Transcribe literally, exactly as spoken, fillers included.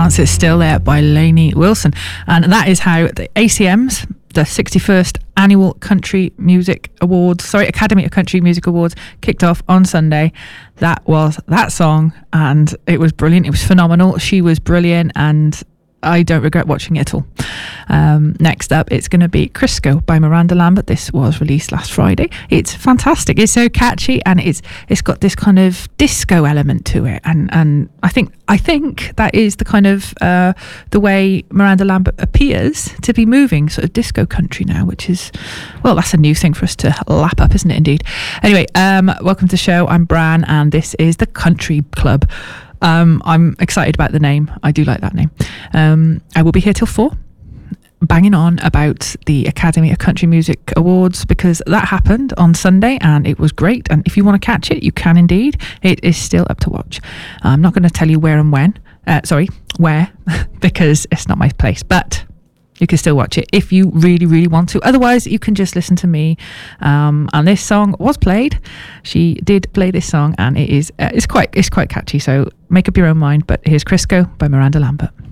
Dance Is Still There by Lainey Wilson. And that is how the A C Ms, the sixty-first Annual Country Music Awards, sorry, Academy of Country Music Awards, kicked off on Sunday. That was that song, and it was brilliant. It was phenomenal. She was brilliant, and I don't regret watching it at all. Um, next up, it's going to be Crisco by Miranda Lambert. This was released last Friday. It's fantastic. It's so catchy, and it's it's got this kind of disco element to it. And and I think I think that is the kind of uh, the way Miranda Lambert appears to be moving, sort of disco country now, which is, well, that's a new thing for us to lap up, isn't it? Indeed. Anyway, um, welcome to the show. I'm Bran, and this is the Country Club. Um, I'm excited about the name. I do like that name. Um, I will be here till four, banging on about the Academy of Country Music Awards, because that happened on Sunday and it was great. And if you want to catch it, you can indeed. It is still up to watch. I'm not going to tell you where and when. Uh, sorry, where, because it's not my place. But you can still watch it if you really, really want to. Otherwise, you can just listen to me. Um, and this song was played. She did play this song, and it is uh, it's quite it's quite catchy. So make up your own mind. But here's Crisco by Miranda Lambert.